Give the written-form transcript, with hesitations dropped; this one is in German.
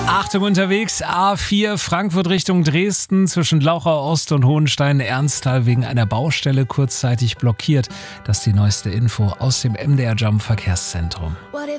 Achtung unterwegs, A4 Frankfurt Richtung Dresden zwischen Glauchau Ost und Hohenstein-Ernsthal wegen einer Baustelle kurzzeitig blockiert. Das ist die neueste Info aus dem MDR Jump Verkehrszentrum.